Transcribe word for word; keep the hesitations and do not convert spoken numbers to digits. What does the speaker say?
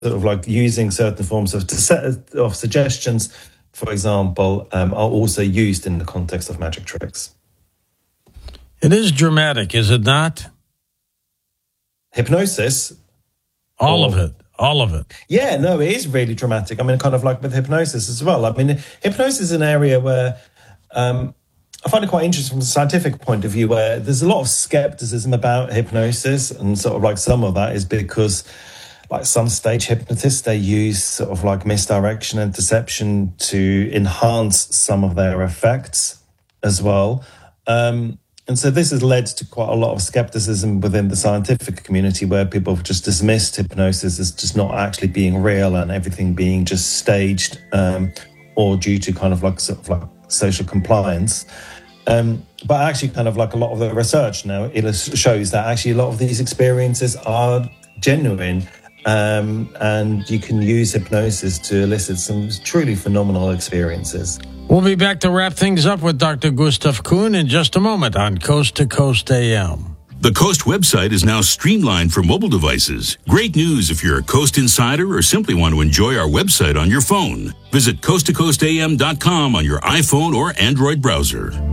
sort of like using certain forms of, of suggestions, for example, um, are also used in the context of magic tricks. It is dramatic, is it not? Hypnosis? All or, of it. All of it. Yeah, no, it is really dramatic. I mean, kind of like with hypnosis as well. I mean, hypnosis is an area where um, I find it quite interesting from a scientific point of view, where there's a lot of skepticism about hypnosis, and sort of like some of that is because like some stage hypnotists, they use sort of like misdirection and deception to enhance some of their effects as well. Um, and so this has led to quite a lot of skepticism within the scientific community, where people have just dismissed hypnosis as just not actually being real and everything being just staged um, or due to kind of like sort of like social compliance. Um, but actually kind of like a lot of the research now it shows that actually a lot of these experiences are genuine. Um, and you can use hypnosis to elicit some truly phenomenal experiences. We'll be back to wrap things up with Doctor Gustav Kuhn in just a moment on Coast to Coast A M. The Coast website is now streamlined for mobile devices. Great news if you're a Coast insider or simply want to enjoy our website on your phone. Visit coast to coast a m dot com on your iPhone or Android browser.